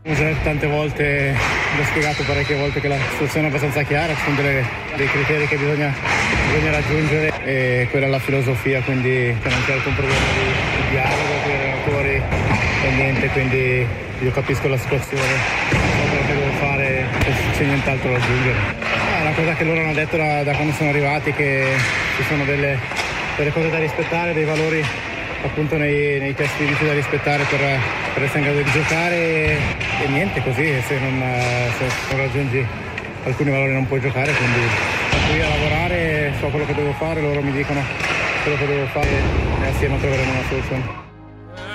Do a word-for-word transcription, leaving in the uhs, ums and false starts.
Tante volte, l'ho spiegato parecchie volte che la situazione è abbastanza chiara, ci sono delle, dei criteri che bisogna, bisogna raggiungere e quella è la filosofia, quindi non c'è alcun problema di, di dialogo con gli allenatori e niente, quindi io capisco la situazione, so quello che devo fare e c'è nient'altro da aggiungere. È una cosa che loro hanno detto da, da quando sono arrivati, che ci sono delle, delle cose da rispettare, dei valori appunto nei, nei test fisici da rispettare per, per essere in grado di giocare e, e niente, così se non, se non raggiungi alcuni valori non puoi giocare, quindi sto io a lavorare, so quello che devo fare, loro mi dicono quello che devo fare e assieme troveremo una soluzione.